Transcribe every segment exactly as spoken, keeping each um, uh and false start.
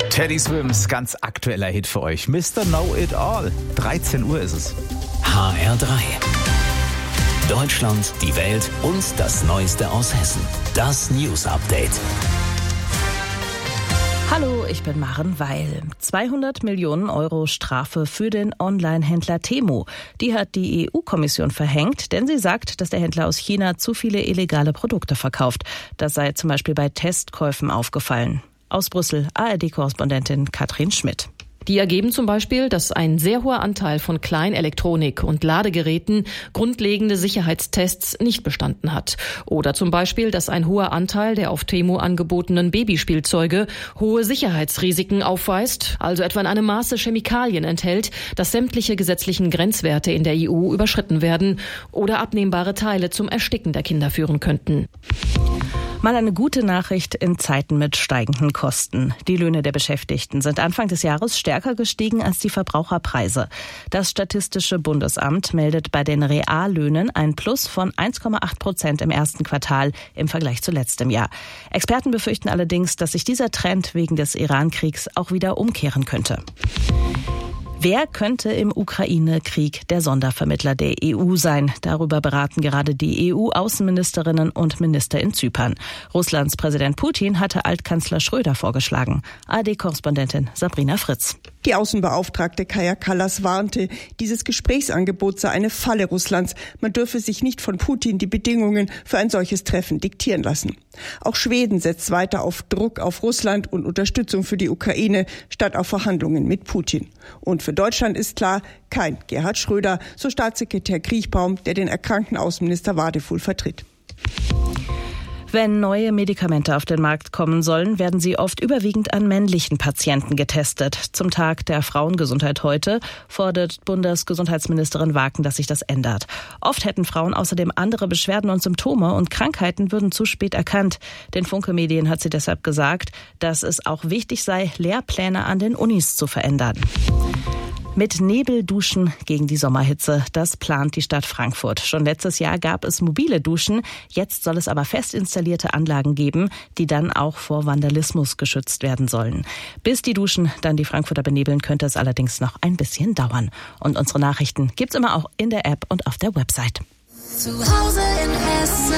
Teddy Swims, ganz aktueller Hit für euch. Mister Know-It-All. dreizehn Uhr ist es. H R drei. Deutschland, die Welt und das Neueste aus Hessen. Das News Update. Hallo, ich bin Maren Weil. zweihundert Millionen Euro Strafe für den Online-Händler Temu. Die hat die E U-Kommission verhängt, denn sie sagt, dass der Händler aus China zu viele illegale Produkte verkauft. Das sei zum Beispiel bei Testkäufen aufgefallen. Aus Brüssel, A R D-Korrespondentin Katrin Schmidt. Die ergeben zum Beispiel, dass ein sehr hoher Anteil von Kleinelektronik und Ladegeräten grundlegende Sicherheitstests nicht bestanden hat. Oder zum Beispiel, dass ein hoher Anteil der auf Temu angebotenen Babyspielzeuge hohe Sicherheitsrisiken aufweist, also etwa in einem Maße Chemikalien enthält, dass sämtliche gesetzlichen Grenzwerte in der E U überschritten werden oder abnehmbare Teile zum Ersticken der Kinder führen könnten. Mal eine gute Nachricht in Zeiten mit steigenden Kosten. Die Löhne der Beschäftigten sind Anfang des Jahres stärker gestiegen als die Verbraucherpreise. Das Statistische Bundesamt meldet bei den Reallöhnen ein Plus von eins Komma acht Prozent im ersten Quartal im Vergleich zu letztem Jahr. Experten befürchten allerdings, dass sich dieser Trend wegen des Iran-Kriegs auch wieder umkehren könnte. Wer könnte im Ukraine-Krieg der Sondervermittler der E U sein? Darüber beraten gerade die E U-Außenministerinnen und Minister in Zypern. Russlands Präsident Putin hatte Altkanzler Schröder vorgeschlagen. A R D-Korrespondentin Sabrina Fritz. Die Außenbeauftragte Kaja Kallas warnte, dieses Gesprächsangebot sei eine Falle Russlands. Man dürfe sich nicht von Putin die Bedingungen für ein solches Treffen diktieren lassen. Auch Schweden setzt weiter auf Druck auf Russland und Unterstützung für die Ukraine statt auf Verhandlungen mit Putin. Und für Deutschland ist klar, kein Gerhard Schröder, so Staatssekretär Kriechbaum, der den erkrankten Außenminister Wadefuhl vertritt. Wenn neue Medikamente auf den Markt kommen sollen, werden sie oft überwiegend an männlichen Patienten getestet. Zum Tag der Frauengesundheit heute fordert Bundesgesundheitsministerin Waken, dass sich das ändert. Oft hätten Frauen außerdem andere Beschwerden und Symptome und Krankheiten würden zu spät erkannt. Den Funke Medien hat sie deshalb gesagt, dass es auch wichtig sei, Lehrpläne an den Unis zu verändern. Mit Nebelduschen gegen die Sommerhitze, das plant die Stadt Frankfurt. Schon letztes Jahr gab es mobile Duschen, jetzt soll es aber fest installierte Anlagen geben, die dann auch vor Vandalismus geschützt werden sollen. Bis die Duschen dann die Frankfurter benebeln, könnte es allerdings noch ein bisschen dauern. Und unsere Nachrichten gibt's immer auch in der App und auf der Website. Zu Hause in Hessen.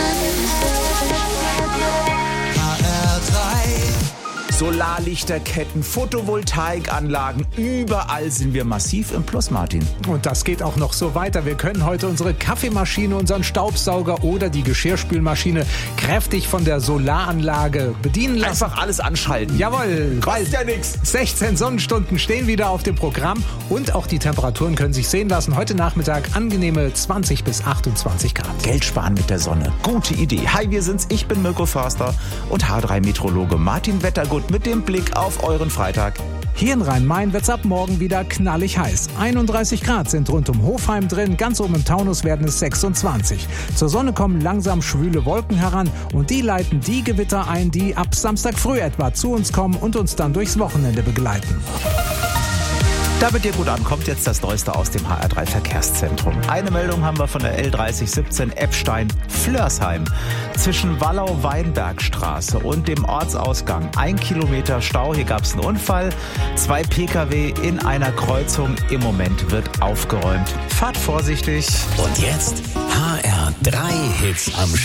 H R drei. Solarlichterketten, Photovoltaikanlagen, überall sind wir massiv im Plus, Martin. Und das geht auch noch so weiter. Wir können heute unsere Kaffeemaschine, unseren Staubsauger oder die Geschirrspülmaschine kräftig von der Solaranlage bedienen lassen. Einfach alles anschalten. Jawohl. Kostet ja nichts. sechzehn Sonnenstunden stehen wieder auf dem Programm und auch die Temperaturen können sich sehen lassen. Heute Nachmittag angenehme zwanzig bis achtundzwanzig Grad. Geld sparen mit der Sonne. Gute Idee. Hi, wir sind's. Ich bin Mirko Förster und H drei Meteorologe Martin Wettergut mit dem Blick auf euren Freitag. Hier in Rhein-Main wird's ab morgen wieder knallig heiß. einunddreißig Grad sind rund um Hofheim drin, ganz oben im Taunus werden es sechsundzwanzig. Zur Sonne kommen langsam schwüle Wolken heran und die leiten die Gewitter ein, die ab Samstag früh etwa zu uns kommen und uns dann durchs Wochenende begleiten. Damit ihr gut ankommt, jetzt das Neueste aus dem H R drei Verkehrszentrum. Eine Meldung haben wir von der L dreißig siebzehn Eppstein-Flörsheim. Zwischen Wallau-Weinbergstraße und dem Ortsausgang ein Kilometer Stau. Hier gab es einen Unfall. Zwei Pkw in einer Kreuzung. Im Moment wird aufgeräumt. Fahrt vorsichtig. Und jetzt H R drei Hits am